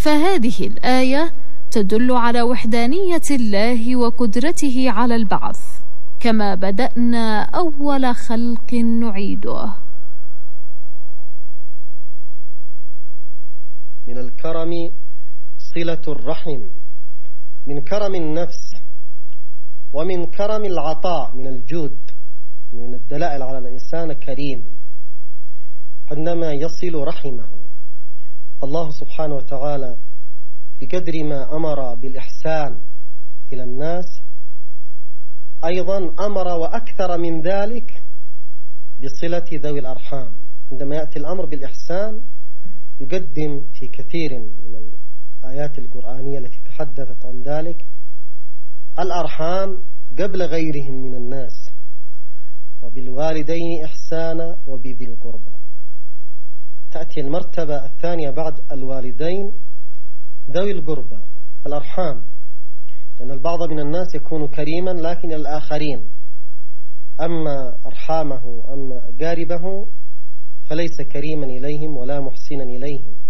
فهذه الآية تدل على وحدانية الله وقدرته على البعث، كما بدأنا أول خلق نعيده. من الكرم صلة الرحم، من كرم النفس ومن كرم العطاء، من الجود، من الدلائل على الإنسان كريم عندما يصل رحمه. الله سبحانه وتعالى بقدر ما أمر بالإحسان إلى الناس أيضا أمر وأكثر من ذلك بصلة ذوي الأرحام. عندما يأتي الأمر بالإحسان يقدم في كثير من الآيات القرآنية التي تحدثت عن ذلك الأرحام قبل غيرهم من الناس، وبالوالدين إحسانا وبذي القربى. تأتي المرتبة الثانية بعد الوالدين ذوي القربى الأرحام، لأن البعض من الناس يكون كريما لكن الآخرين، أما أرحامه أما أقاربه فليس كريما إليهم ولا محسنا إليهم.